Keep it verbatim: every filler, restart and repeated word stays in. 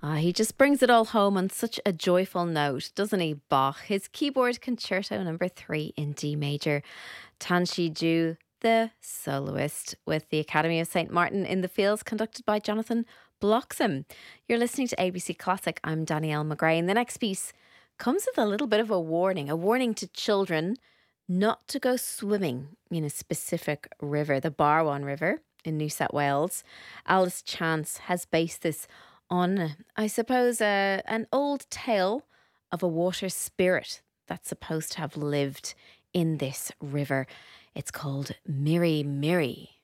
Ah, he just brings it all home on such a joyful note, doesn't he, Bach? His keyboard concerto number three in D major. Tanshi Ju, the soloist, with the Academy of Saint Martin in the Fields, conducted by Jonathan Bloxham. You're listening to A B C Classic. I'm Danielle McGray, and the next piece comes with a little bit of a warning, a warning to children not to go swimming in a specific river, the Barwon River in New South Wales. Alice Chance has based this on, I suppose, uh, an old tale of a water spirit that's supposed to have lived in this river. It's called Miri Miri.